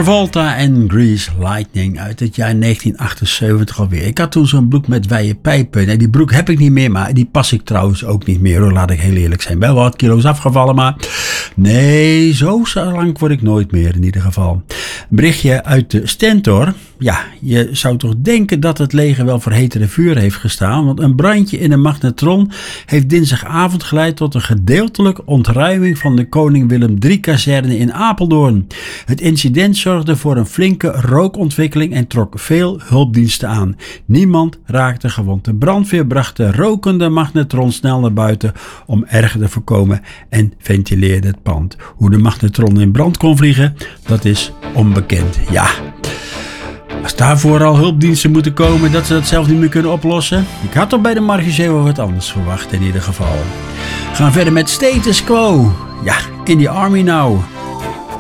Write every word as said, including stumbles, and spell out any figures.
Travolta en Grease Lightning uit het jaar negentien achtenzeventig alweer. Ik had toen zo'n broek met wijde pijpen. Nee, die broek heb ik niet meer, maar die pas ik trouwens ook niet meer hoor. Laat ik heel eerlijk zijn. Wel wat kilo's afgevallen, maar nee, zo lang word ik nooit meer in ieder geval. Een berichtje uit de Stentor. Ja, je zou toch denken dat het leger wel voor hetere vuur heeft gestaan, want een brandje in een magnetron heeft dinsdagavond geleid tot een gedeeltelijke ontruiming van de Koning Willem drie kazerne in Apeldoorn. Het incident zorgde voor een flinke rookontwikkeling en trok veel hulpdiensten aan. Niemand raakte gewond. De brandweer bracht de rokende magnetron snel naar buiten om erger te voorkomen en ventileerde het pand. Hoe de magnetron in brand kon vliegen, dat is onbekend. Ja. Als daarvoor al hulpdiensten moeten komen dat ze dat zelf niet meer kunnen oplossen. Ik had toch bij de Margezee wel wat anders verwacht in ieder geval. We gaan verder met Status Quo. Ja, in the Army Now.